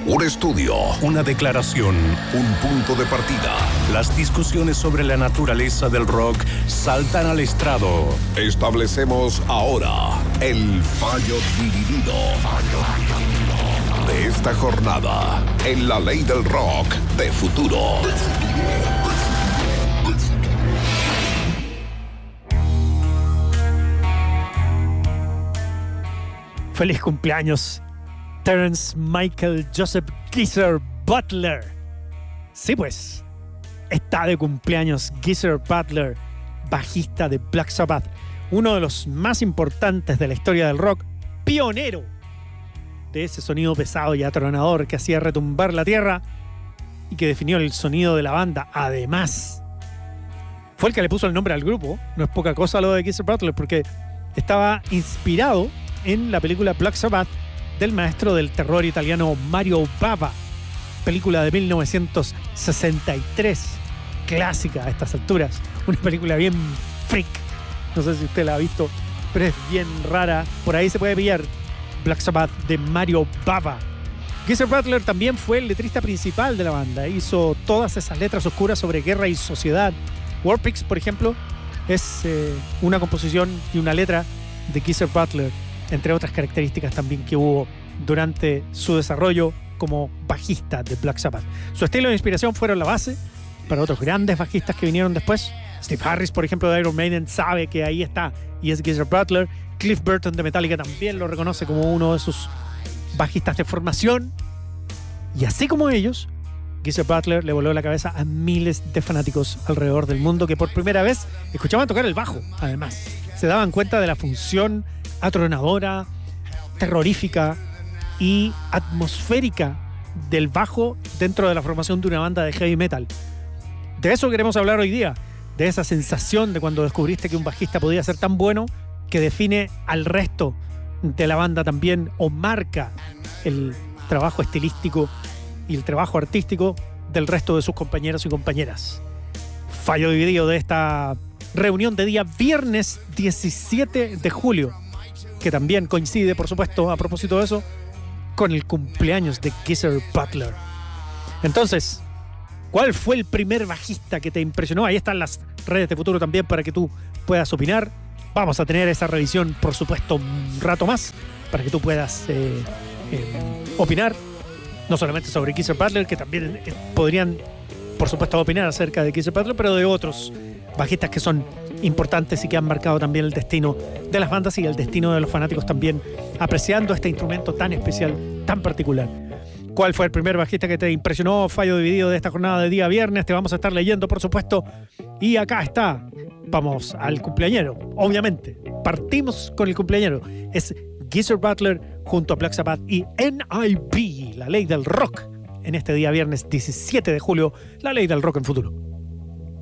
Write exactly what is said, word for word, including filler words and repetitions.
Un estudio, una declaración, un punto de partida. Las discusiones sobre la naturaleza del rock saltan al estrado. Establecemos ahora el fallo dividido de esta jornada en la ley del rock de futuro. Feliz cumpleaños, Terence Michael Joseph Geezer Butler. Sí, pues, está de cumpleaños Geezer Butler, bajista de Black Sabbath, uno de los más importantes de la historia del rock, pionero de ese sonido pesado y atronador que hacía retumbar la tierra y que definió el sonido de la banda. Además, fue el que le puso el nombre al grupo. No es poca cosa lo de Geezer Butler, porque estaba inspirado en la película Black Sabbath del maestro del terror italiano Mario Bava, película de mil novecientos sesenta y tres, clásica a estas alturas, una película bien freak, no sé si usted la ha visto, pero es bien rara. Por ahí se puede pillar Black Sabbath de Mario Bava. Geezer Butler también fue el letrista principal de la banda, hizo todas esas letras oscuras sobre guerra y sociedad. War Pigs, por ejemplo, es eh, una composición y una letra de Geezer Butler, entre otras características también que hubo durante su desarrollo como bajista de Black Sabbath. Su estilo de inspiración fueron la base para otros grandes bajistas que vinieron después. Steve Harris, por ejemplo, de Iron Maiden, sabe que ahí está y es Geezer Butler. Cliff Burton de Metallica también lo reconoce como uno de sus bajistas de formación. Y así como ellos, Geezer Butler le voló la cabeza a miles de fanáticos alrededor del mundo que por primera vez escuchaban tocar el bajo. Además, se daban cuenta de la función atronadora, terrorífica y atmosférica del bajo dentro de la formación de una banda de heavy metal. De eso queremos hablar hoy día, de esa sensación de cuando descubriste que un bajista podía ser tan bueno que define al resto de la banda también, o marca el trabajo estilístico y el trabajo artístico del resto de sus compañeros y compañeras. Fallo dividido de esta reunión de día viernes diecisiete de julio, que también coincide, por supuesto, a propósito de eso, con el cumpleaños de Geezer Butler. Entonces, ¿cuál fue el primer bajista que te impresionó? Ahí están las redes de futuro también para que tú puedas opinar. Vamos a tener esa revisión, por supuesto, un rato más, para que tú puedas eh, eh, opinar, no solamente sobre Geezer Butler, que también eh, podrían, por supuesto, opinar acerca de Geezer Butler, pero de otros bajistas que son importantes y que han marcado también el destino de las bandas y el destino de los fanáticos también, apreciando este instrumento tan especial, tan particular. ¿Cuál fue el primer bajista que te impresionó? Fallo dividido de esta jornada de día viernes. Te vamos a estar leyendo, por supuesto. Y acá está. Vamos al cumpleañero, obviamente. Partimos con el cumpleañero. Es Geezer Butler junto a Black Sabbath y N I B, la ley del rock. En este día viernes diecisiete de julio, la ley del rock en futuro.